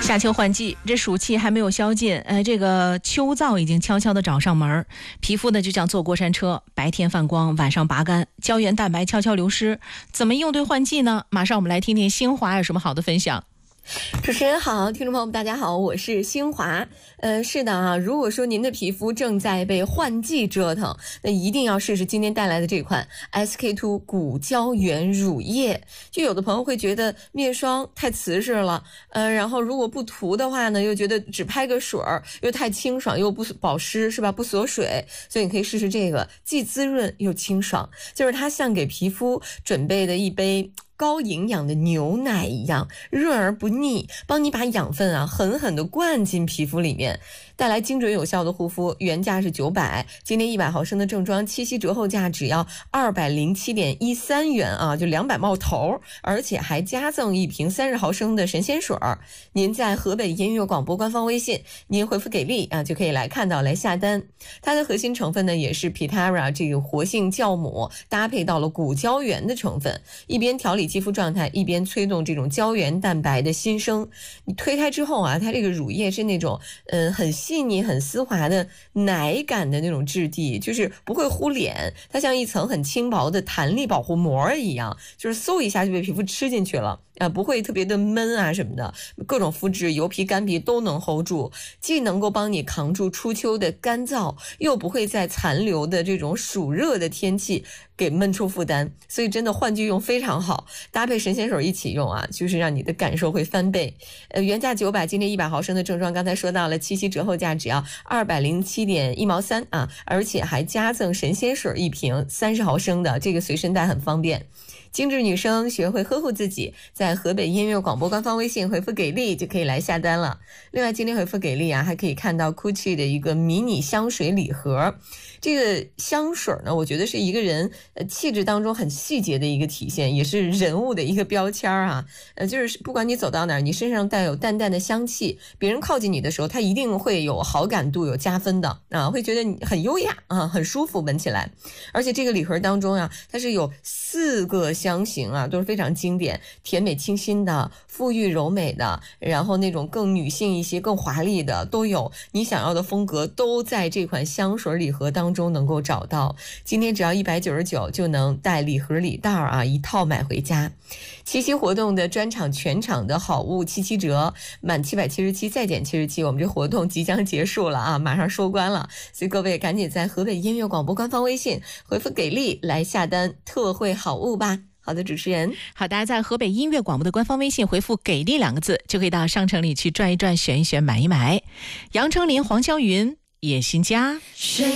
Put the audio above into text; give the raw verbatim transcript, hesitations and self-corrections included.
夏秋换季，这暑气还没有消尽，呃，这个秋燥已经悄悄地找上门，皮肤呢就像坐过山车，白天泛光，晚上拔干，胶原蛋白悄悄流失。怎么应对换季呢？马上我们来听听新华有什么好的分享。 主持人好，听众朋友们大家好，我是新华。呃，是的啊，如果说您的皮肤正在被换季折腾，那一定要试试今天带来的这款 S K two 骨胶原乳液。就有的朋友会觉得面霜太瓷实了，呃，然后如果不涂的话呢，又觉得只拍个水儿又太清爽，又不保湿是吧？不锁水，所以你可以试试这个，既滋润又清爽，就是它像给皮肤准备的一杯高营养的牛奶一样，润而不腻，帮你把养分啊狠狠地灌进皮肤里面，带来精准有效的护肤。原价是九百，今天一百毫升的正装七夕折后价只要二百零七点一三元啊，就两百冒头，而且还加赠一瓶三十毫升的神仙水。您在河北音乐广播官方微信，您回复给力啊，就可以来看到来下单。它的核心成分呢也是 Pitara 这个活性酵母搭配到了骨胶原的成分，一边调理肌肤状态，一边催动这种胶原蛋白的新生。你推开之后啊，它这个乳液是那种嗯、呃、很细腻很丝滑的奶感的那种质地，就是不会糊脸，它像一层很轻薄的弹力保护膜一样，就是嗖一下就被皮肤吃进去了啊，不会特别的闷啊什么的，各种肤质油皮干皮都能 hold 住，既能够帮你扛住初秋的干燥，又不会在残留的这种暑热的天气给闷出负担，所以真的换季用非常好，搭配神仙水一起用啊，就是让你的感受会翻倍。呃，原价九百，今天一百毫升的正装，刚才说到了七夕折后价只要二百零七点一毛三啊，而且还加赠神仙水一瓶三十毫升的，这个随身带很方便。精致女生学会呵护自己，在河北音乐广播官方微信回复给力就可以来下单了。另外今天回复给力啊，还可以看到 Gucci 的一个迷你香水礼盒。这个香水呢，我觉得是一个人呃气质当中很细节的一个体现，也是人物的一个标签啊。呃，就是不管你走到哪儿，你身上带有淡淡的香气，别人靠近你的时候，他一定会有好感度，有加分的啊，会觉得你很优雅啊，很舒服，闻起来。而且这个礼盒当中啊，它是有四个香型啊，都是非常经典，甜美清新的，馥郁柔美的，然后那种更女性一些更华丽的都有，你想要的风格都在这款香水礼盒当中能够找到。今天只要一百九十九就能带礼盒礼袋啊，一套买回家。七夕活动的专场全场的好物七七折，满七百七十七再减七十七，我们这活动即将结束了啊，马上收官了，所以各位赶紧在河北音乐广播官方微信回复给力来下单特惠好物吧。好的，主持人。 好，大家在河北音乐广播的官方微信回复给力两个字，就可以到商城里去转一转，选一选，买一买。杨丞琳、黄霄云野心家。